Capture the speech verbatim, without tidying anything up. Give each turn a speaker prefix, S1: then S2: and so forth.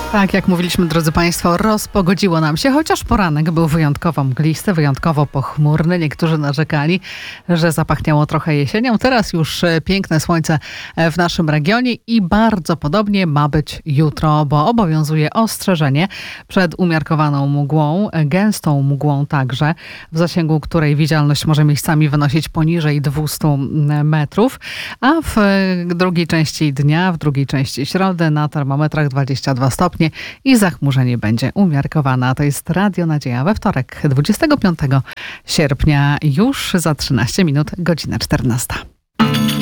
S1: Tak, jak mówiliśmy, drodzy Państwo, rozpogodziło nam się, chociaż poranek był wyjątkowo mglisty, wyjątkowo pochmurny. Niektórzy narzekali, że zapachniało trochę jesienią. Teraz już piękne słońce w naszym regionie i bardzo podobnie ma być jutro, bo obowiązuje ostrzeżenie przed umiarkowaną mgłą, gęstą mgłą także, w zasięgu której widzialność może miejscami wynosić poniżej dwieście metrów, a w drugiej części dnia, w drugiej części środy na termometrach dwadzieścia dwa stopnie i zachmurzenie będzie umiarkowane. A to jest Radio Nadzieja we wtorek, dwudziestego piątego sierpnia, już za trzynaście minut, godzina czternasta.